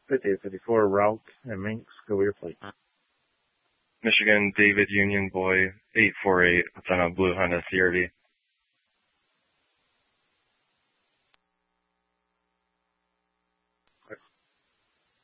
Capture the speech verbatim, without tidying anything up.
fifty-eight fifty-four, Ralph and Minx, go with your plate. Michigan, David Union Boy, eight four eight. It's on a blue Honda C R V.